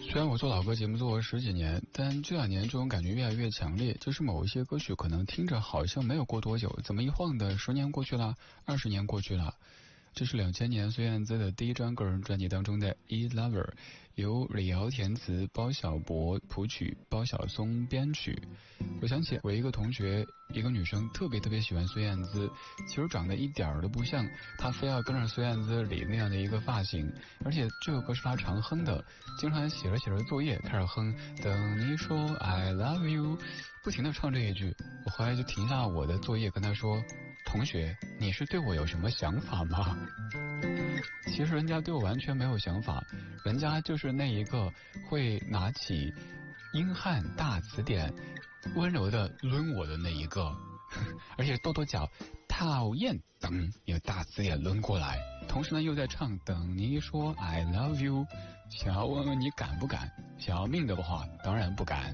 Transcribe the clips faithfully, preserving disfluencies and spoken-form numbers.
虽然我做老歌节目做了十几年，但这两年这种感觉越来越强烈，就是某一些歌曲可能听着好像没有过多久，怎么一晃的十年过去了，二十年过去了。这是两千年孙燕姿的第一张个人专辑当中的《E Lover》，由李瑶填词，包小柏谱曲，包小松编曲。我想起我一个同学，一个女生特别特别喜欢孙燕姿，其实长得一点儿都不像，她非要跟着孙燕姿理那样的一个发型，而且这首歌是她常哼的，经常写着写着作业开始哼，等你说 I love you， 不停地唱这一句。我后来就停下我的作业跟她说，同学，你是对我有什么想法吗？其实人家对我完全没有想法，人家就是那一个会拿起英汉大词典温柔的抡我的那一个，而且跺跺脚讨厌，等有大词典抡过来，同时呢又在唱等你说 I love you， 想要问问你敢不敢，想要命的话当然不敢。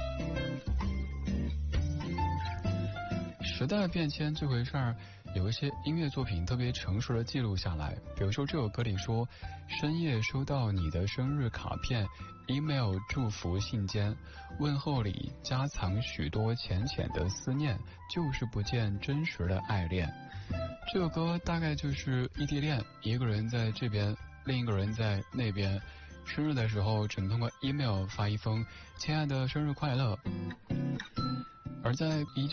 时代变迁这回事儿，有一些音乐作品特别诚实的记录下来。比如说这首歌里说，深夜收到你的生日卡片 email 祝福信笺，问候里夹藏许多浅浅的思念，就是不见真实的爱恋。这首歌大概就是异地恋，一个人在这边，另一个人在那边，生日的时候只能通过 email 发一封亲爱的生日快乐。而在一